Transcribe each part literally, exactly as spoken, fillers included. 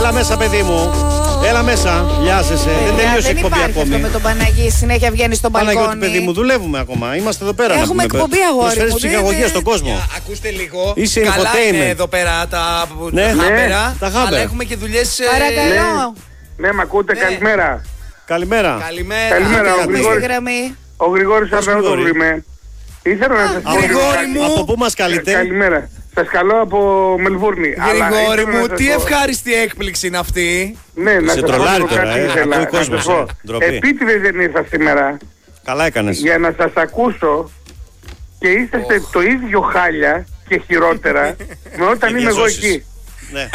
Έλα μέσα, παιδί μου. Έλα μέσα. Λιάζεσαι. Δεν τελείωσε η εκπομπή ακόμη. Αυτό με τον Παναγί, συνέχεια βγαίνει στον μπαλκόνι. Παναγιώτη, παιδί μου, δουλεύουμε ακόμα. Είμαστε εδώ πέρα. Έχουμε εκπομπή, αγόρι. Προσφέρεις ψυχαγωγία στον κόσμο. Ακούστε λίγο. Είσαι καλά infotainment. είναι εδώ πέρα τα Ναι, χάμπερα. τα χάμπερα. Αλλά έχουμε και δουλειές. Παρακαλώ. Ναι, μ' ακούτε, Ναι. καλημέρα. Καλημέρα. Καλημέρα. Καλημέρα, ο Έχουμε στη Γρηγόρης. γραμμή. Ο Γρηγόρης Πώς, Αρναούτογλου Γρηγόρη? είμαι. Ήθελα να σας πω... Γρηγόρη μου. Από πού μας Ε, καλείτε? Καλημέρα. Σας καλώ από Μελβούρνη. Αλλά Γρηγόρη ήθελα να μου, σας τι πω- ευχάριστη έκπληξη είναι αυτή. Ναι, να Σε σας τρολάρει πω τώρα, κάτι ε, ήθελα. ακούει Να κόσμος, σας πω. ε, ντροπή. Επίτηδες δεν ήρθα σήμερα Καλά έκανες. για να σας ακούσω και είσαστε το ίδιο χάλια και χειρότερα με όταν Και είμαι εγώ διασώσεις. εκεί. Ναι.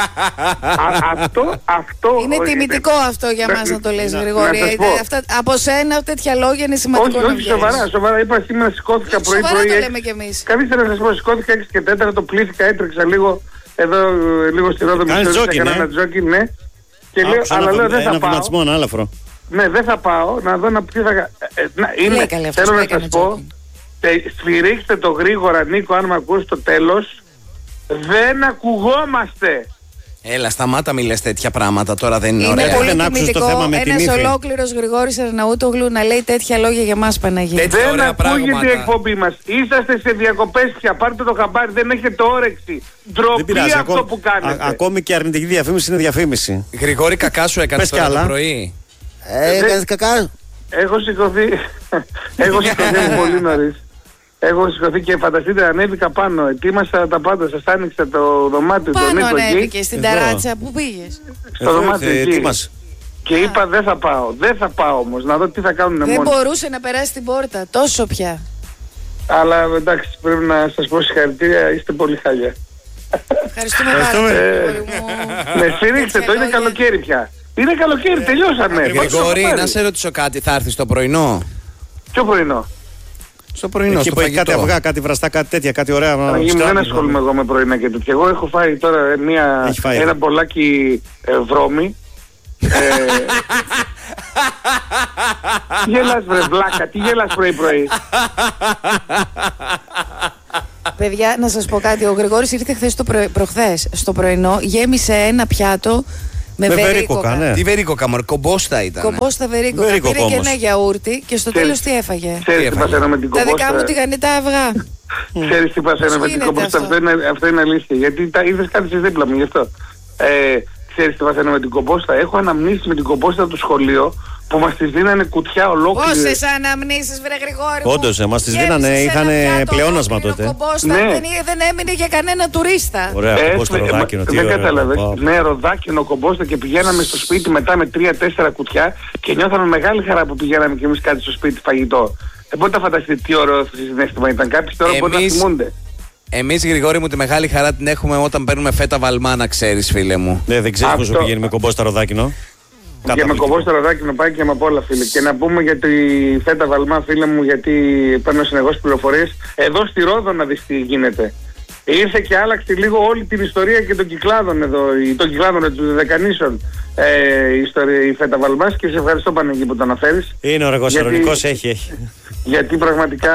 Α, αυτό, αυτό... Είναι όχι, τιμητικό αυτό για να- μας να το λες, να- Γρηγόρη. να σας πω. Ε, αυτά- Από σένα τέτοια λόγια είναι σημαντικό Όχι, να όχι, βγαίνεις. σοβαρά, σοβαρά. Είπα σήμερα σηκώθηκα πρωί Σοβαρά πρωί. το έξι- λέμε κι εμείς. Καθίστε να σας πω, σηκώθηκα έξι και τέσσερα, το πλήθηκα, έτρεξα λίγο εδώ, ε, λίγο στη Ρόδο. Κάνεις Μισθοδής, τζόκινγκ, έκανα ε? ένα τζόκινγκ, ναι. Και λέω, Άκουσα αλλά ένα λέω βημα- δεν θα ένα πάω. βηματισμό, ένα άλαφρο. Ναι, δεν θα πάω, να δω να ποιο θα... ε, ε, να, είναι, Λέει καλή αυτός θέλω που να έκανε σας πω, τζόκινγκ. τε- σφυρίξτε το γρήγορα, Νίκο, αν με ακούς στο τέλος. Δεν ακουγόμαστε. Έλα, σταμάτα μη λες τέτοια πράγματα τώρα, δεν είναι Είναι ωραία. πολύ Δεν άκουσες το τιμητικό θέμα με την ένας ύφη. ολόκληρος Γρηγόρης Αρναούτογλου να λέει τέτοια λόγια για μας, Παναγί. Τέτοια Δεν ωραία ακούγεται η πράγματα. εκπομπή μας. Είσαστε σε διακοπές πια, πάρτε το χαμπάρι, δεν έχετε όρεξη. Δεν Ντροπή πειράζει. αυτό ακόμη- που κάνετε. α- Ακόμη και αρνητική διαφήμιση είναι διαφήμιση. Γρηγόρη, κακά σου έκανε Πες κι τώρα το άλλα. πρωί. Ε, έκανες κακά. Έχω σηκωθεί, έχω σηκωθεί πολύ νωρίς. Έχω σηκωθεί και φανταστείτε, ανέβηκα πάνω. Ετοίμασα τα πάντα, σας άνοιξα το δωμάτιο, τον Πάνω Νίκο εκεί. ανέβηκε στην Εδώ. ταράτσα. Πού πήγες? Στο Εδώ, δωμάτιο ε, εκεί. τι μας- Και είπα δεν θα πάω, δεν θα πάω όμως, να δω τι θα κάνουν Δεν μόνοι. μπορούσε να περάσει την πόρτα. Τόσο πια. Αλλά εντάξει, πρέπει να σας πω συγχαρητήρια, είστε πολύ χάλια. Ευχαριστούμε πάρα Ευχαριστούμε. πολύ. Ε, Γρηγόρη μου. Με στηρίξτε, το είναι λόγια. καλοκαίρι πια. Είναι καλοκαίρι, τελειώσαμε. Πάτε στο Γρηγόρη, χαμπάρι. να σε ρωτήσω κάτι, θα έρθει το πρωινό. Ποιο πρωινό? Στο πρωινό, Εκεί στο που έχει κάτι φαγητό. αυγά, κάτι βραστά, κάτι τέτοια, κάτι ωραία. Παναγί μου, δεν σκράμπι, ασχολούμαι εγώ με πρωινά και τέτοια. Εγώ έχω φάει τώρα ε, μια, Έχει φάει. ένα μπολάκι ε, βρώμη. ε, τι γελάς βρε βλάκα, τι γελάς πρωί πρωί. Παιδιά, να σας πω κάτι. Ο Γρηγόρης ήρθε χθες το πρωι... προχθές στο πρωινό, γέμισε ένα πιάτο με, Με βερίκοκα. βερίκοκα, ναι. Τι βερίκοκα, μωρ, κομπόστα ήταν. Κομπόστα βερίκοκα. Βερίκοκα Πήρε και όμως. ένα γιαούρτι και στο Ξέρεις- τέλος τι έφαγε? Ξέρεις τι έφαγε? παθαίνω με την Τα δικά μου κομπόστα. τηγανιτά αυγά. Ξέρεις τι παθαίνω με την γίνεται κομπόστα, αυτό? αυτό είναι, αυτό είναι αλήθεια. Γιατί τα είδες κάτι δίπλα μου γι' αυτό. Ε, ξέρεις τι παθαίνω με την κομπόστα. Έχω αναμνήσεις με την κομπόστα του σχολείου που μας τις δίνανε κουτιά ολόκληρη. Πόσες αναμνήσεις, βρε Γρηγόρη μου. Όντως, ε, μας τις Γέμισες δίνανε, ένα είχανε πιάτο πλεόνασμα ολόκληρο τότε. κομπόστα, Ναι. δεν, εί- δεν έμεινε για κανένα τουρίστα. Ωραία, Ε, κομπόστα ε, ροδάκινο. τι δεν ωραία. κατάλαβες. Πάω. Ναι, ροδάκινο κομπόστα και πηγαίναμε στο σπίτι μετά με τρία-τέσσερα κουτιά και νιώθαμε μεγάλη χαρά που πηγαίναμε κι εμείς κάτι στο σπίτι φαγητό. Ε, μπορείτε να φανταστείτε τι ωραίο συναίσθημα ήταν. Κάποιοι τώρα μπορεί να Εμείς- θυμούνται. Εμείς, Γρηγόρη μου, τη μεγάλη χαρά την έχουμε όταν παίρνουμε φέτα βαλμάνα, ξέρεις, φίλε μου. Ναι, δεν ξέρεις πόσο Αυτό- πηγαίνει με κομπόστα ροδάκινο. Και με Καταπληκτικό. κομπόστα ροδάκινο πάει και με απ' όλα, φίλε. Και να πούμε για τη φέτα βαλμά, φίλε μου, γιατί παίρνω συνεχώς πληροφορίες. Εδώ στη Ρόδο να δεις τι γίνεται. Ήρθε και άλλαξε λίγο όλη την ιστορία και των κυκλάδων εδώ, ή των κυκλάδων των δεκανήσεων ε, η, ιστορία, η φέτα βαλμάς και σε ευχαριστώ Παναγί που το αναφέρεις. Είναι ο Ρεγοσαρονικός, Γιατί- έχει, έχει. Γιατί πραγματικά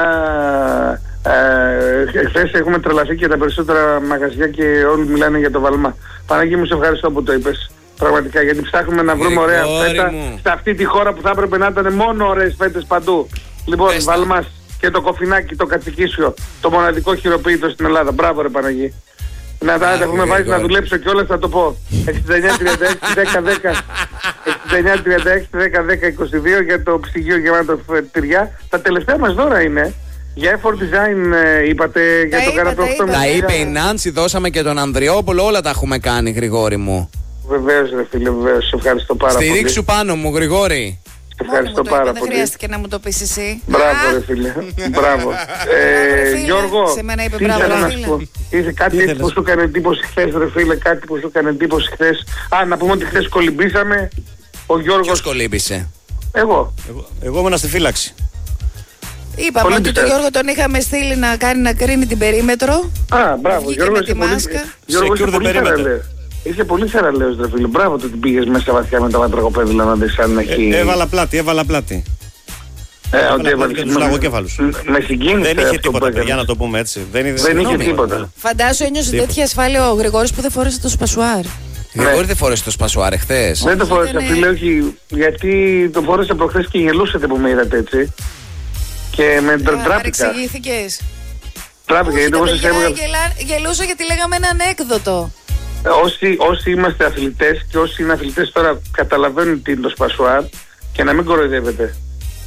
ε, χθες έχουμε τρελαθεί και τα περισσότερα μαγαζιά και όλοι μιλάνε για το βαλμά. Παναγί μου, σε ευχαριστώ που το είπες. Πραγματικά, γιατί ψάχνουμε να βρούμε ωραία Γρηγόρη φέτα μου. σε αυτή τη χώρα που θα έπρεπε να ήταν μόνο ωραίες φέτες παντού. Λοιπόν, Πες τα. βαλμάς και το κοφινάκι, το κατσικίσιο, το μοναδικό χειροποίητο στην Ελλάδα. Μπράβο ρε Παναγί. Να τα Αχ, έχουμε βάλει να Γρηγόρη. δουλέψω κιόλας, θα το πω. εξήντα εννιά τριάντα έξι δέκα δέκα εξήντα εννιά τριάντα έξι δέκα δέκα είκοσι δύο για το ψυγείο γεμάτο τυριά. Τα τελευταία μας δώρα είναι. Για effort design ε, είπατε για το είπα, καναπέ τα οκτώ είπα. με Τα είπε η τρία. Νάνση, δώσαμε και τον Ανδριόπουλο, όλα τα έχουμε κάνει, Γρηγόρη μου. Βεβαίως ρε φίλε, βεβαίως. Σε ευχαριστώ πάρα πολύ. Στηρίξου πάνω μου, Γρηγόρη. Σε Μόνο μου ευχαριστώ το πάρα είπα, δεν πολύ. χρειάστηκε να μου το πεις εσύ. Μπράβο Α, ρε φίλε. Μπράβο. ρε Ε, φίλε. Γιώργο, Σε μένα είπε τι μπράβο, ήθελα ρε να φίλε. σου πω. Είχε κάτι Τι έτσι ήθελες? που σου έκανε εντύπωση χθες ρε φίλε, κάτι που σου έκανε εντύπωση χθες. Α, να πούμε ότι χθες κολυμπήσαμε. Ο Γιώργος, Ποιος κολύμπησε? εγώ. Εγώ, εγώ ήμουν στη φύλαξη. Είπαμε Πολύ ότι τον πιστεύω. Γιώργο τον είχαμε στείλει να κάνει να κρίνει την περίμετρο. Α, μπράβο. Βγήκε Γιώργο, με είσαι τη πολύ- μάσκα. Γιώργο, είσαι Secure the πολύ perimeter. θεραλέος. Είσαι πολύ θεραλέος ρε φίλε. Μπράβο το ότι πήγες μέσα βαθιά με τα βατρακοπέδιλα να δεις αν έχει... Ε, έβαλα πλάτη, έβαλα πλάτη. Ε, έβαλα ότι πλάτη έβαλες- και τους λαγοκέφαλους. Με- Με συγκίνησε Δεν είχε αυτό τίποτα, που έκανες. παιδιά, να το πούμε έτσι. Δεν, είδε- Δεν είχε συγγνώμη. τίποτα. Φαντάσου ένιωσε Τίποτα. τέτοια ασφάλεια ο Γρηγόρης που δεν φόρεσε το σπασουάρ. Γρηγόρη, Ναι. δεν φόρεσε το σπασουάρ χθες? Δεν το φόρεσα, Ήτανε- φίλε, όχι. Γιατί το φόρεσα προχθές και γελούσατε που με είδατε έτσι. Και με τρα- τράπηκα. Παρεξηγήθηκες. Τράπηκα, γιατί εγώ σας έβγαλα. Γελούσα γιατί λέγαμε ένα ανέκδοτο. Όσοι, όσοι είμαστε αθλητές και όσοι είναι αθλητές τώρα καταλαβαίνουν τι είναι το σπασουάρ και να μην κοροϊδεύετε.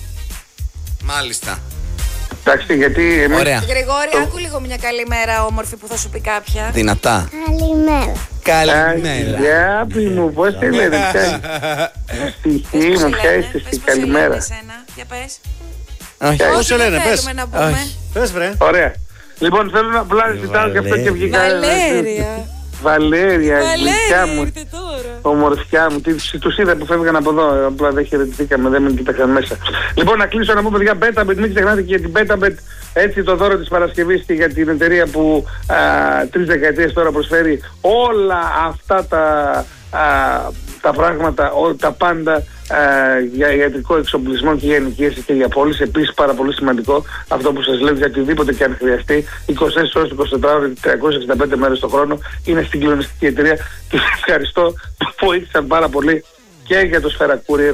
Μάλιστα. Εντάξει, γιατί εμείς... Ωραία. Γρηγόρη, Το- άκου λίγο μια καλημέρα όμορφη που θα σου πει κάποια. Δυνατά. Καλημέρα. Καλημέρα. Αγάπη μου, πώς τη λένε, ποια στοιχή μου, ποια είσαι στη καλημέρα. Για πες. Όχι. Πώς σε λένε, πες. Θέλουμε να πούμε. Όχι. Πες βρε. Ωραία. Λοιπόν, θέλω να απλά ζητάω και αυτό και βγήκα. Βαλέρια. Βαλέρια, γλυκιά Βαλέρια μου, ήρθε τώρα. ομορφιά μου. Τι- Τους είδα που φεύγαν από εδώ. Απλά δεν χαιρετηθήκαμε, δεν με κοίταξαν μέσα. Λοιπόν, να κλείσω να πω, παιδιά, Betabet, μην ξεχνάτε και για την Betabet. Έτσι, το δώρο της Παρασκευής και για την εταιρεία που α, τρεις δεκαετίες τώρα προσφέρει όλα αυτά τα, α, τα πράγματα, ό, τα πάντα α, για ιατρικό εξοπλισμό και για ενοικίαση και για πώληση. Επίσης, πάρα πολύ σημαντικό αυτό που σας λέω, για οτιδήποτε και αν χρειαστεί, είκοσι τέσσερις ώρες, είκοσι τέσσερις ώρες, τριακόσιες εξήντα πέντε μέρες το χρόνο. Είναι συγκλονιστική εταιρεία και σας ευχαριστώ που βοήθησαν πάρα πολύ και για το Sfera Courier.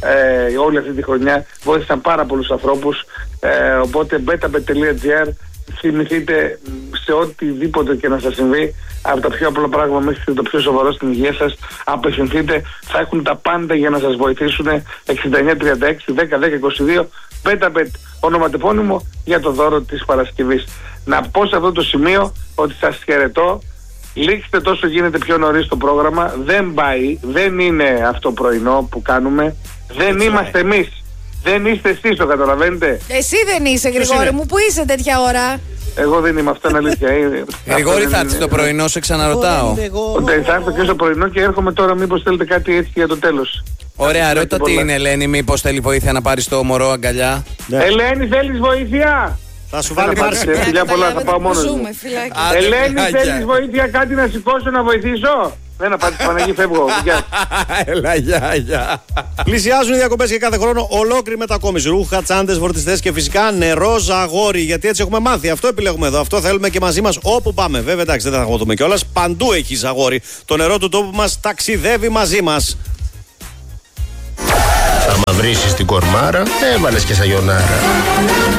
Ε, όλη αυτή τη χρονιά βοήθησαν πάρα πολλούς ανθρώπους, ε, οπότε betabet τελεία gr, θυμηθείτε σε οτιδήποτε και να σας συμβεί, από τα πιο απλά πράγματα μέχρι το πιο σοβαρό στην υγεία σας, απευθυνθείτε, θα έχουν τα πάντα για να σας βοηθήσουν. Εξήντα εννιά τριάντα έξι δέκα δέκα είκοσι δύο Betabet, ονοματεπώνυμο για το δώρο της Παρασκευής. Να πω σε αυτό το σημείο ότι σας χαιρετώ. Λήξτε τόσο γίνεται πιο νωρίς το πρόγραμμα. Δεν πάει, δεν είναι αυτό πρωινό που κάνουμε. Δεν είμαστε εμείς. Δεν είστε εσείς, το καταλαβαίνετε. Εσύ δεν είσαι, Ποιος Γρηγόρη είναι? μου, που είσαι τέτοια ώρα. Εγώ δεν είμαι, αυτό είναι αλήθεια. Ε, Γρηγόρη, αυτό θα δεν έρθει είναι- το πρωινό, σε ξαναρωτάω. Ότι θα έρθω και στο πρωινό και έρχομαι τώρα. Μήπως θέλετε κάτι έτσι για το τέλος? Ωραία, ρώτα πολλά. την Ελένη, μήπως θέλει βοήθεια να πάρει το μωρό αγκαλιά. Ναι. Ελένη, θέλεις βοήθεια? Θα σου Δεν βάλει θα Μάρση. πάρεις, ε. Φιλιά πολλά, θα πάω μόνος μου. Ζούμε, φυλάκι. Άντε, Ελένη, φιλάκια. θέλεις βοήθεια, κάτι να σηκώσω, να βοηθήσω? Δεν να πάτε Παναγί, φεύγω. Γεια. Έλα, γεια, γεια. Πλησιάζουν οι διακοπές και κάθε χρόνο ολόκληρη μετακόμιση. Ρούχα, τσάντες, φορτιστές και φυσικά νερό ζαγόρι. Γιατί έτσι έχουμε μάθει. Αυτό επιλέγουμε εδώ. Αυτό θέλουμε και μαζί μας όπου πάμε. Βέβαια, εντάξει, δεν θα αγχωθούμε κιόλας. Παντού έχει ζαγόρι. Το νερό του τόπου μας ταξιδεύει μαζί μας. Άμα βρίσεις την κορμάρα, έβαλες και σαγιονάρα.